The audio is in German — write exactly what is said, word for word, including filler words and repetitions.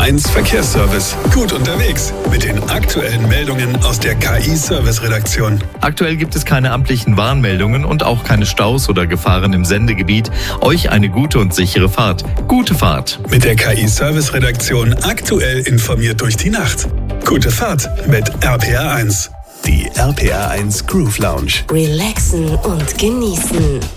eins Verkehrsservice. Gut unterwegs mit den aktuellen Meldungen aus der K I-Service-Redaktion. Aktuell gibt es keine amtlichen Warnmeldungen und auch keine Staus oder Gefahren im Sendegebiet. Euch eine gute und sichere Fahrt. Gute Fahrt. Mit der K I-Service-Redaktion aktuell informiert durch die Nacht. Gute Fahrt mit R P R eins. Die R P R eins Groove Lounge. Relaxen und genießen.